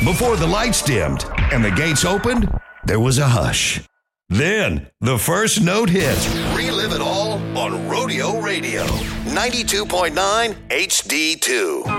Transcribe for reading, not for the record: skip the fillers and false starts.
Before the lights dimmed and the gates opened, there was a hush. Then the first note hit. Relive it all on Rodeo Radio. 92.9 HD2.